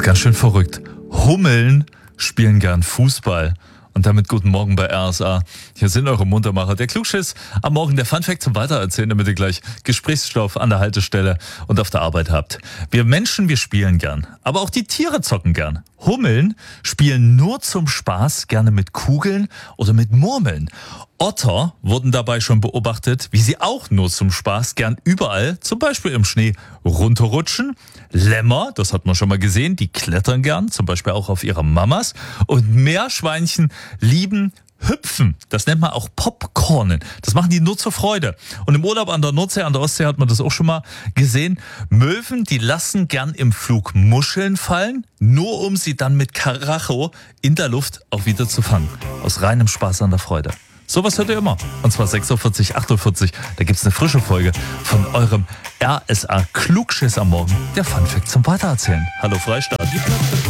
ist ganz schön verrückt. Hummeln spielen gern Fußball. Und damit guten Morgen bei RSA. Hier sind eure Muntermacher. Der Klugschiss am Morgen, der Funfact zum Weitererzählen, damit ihr gleich Gesprächsstoff an der Haltestelle und auf der Arbeit habt. Wir Menschen, wir spielen gern. Aber auch die Tiere zocken gern. Hummeln spielen nur zum Spaß gerne mit Kugeln oder mit Murmeln. Otter wurden dabei schon beobachtet, wie sie auch nur zum Spaß gern überall, zum Beispiel im Schnee, runterrutschen. Lämmer, das hat man schon mal gesehen, die klettern gern, zum Beispiel auch auf ihre Mamas. Und Meerschweinchen lieben Hüpfen. Das nennt man auch Popcornen. Das machen die nur zur Freude. Und im Urlaub an der Nordsee, an der Ostsee hat man das auch schon mal gesehen. Möwen, die lassen gern im Flug Muscheln fallen, nur um sie dann mit Karacho in der Luft auch wieder zu fangen. Aus reinem Spaß an der Freude. Sowas hört ihr immer. Und zwar 6.40 Uhr, 8.40 Uhr. Da gibt's eine frische Folge von eurem RSA Klugschiss am Morgen. Der Funfact zum Weitererzählen. Hallo Freistaat.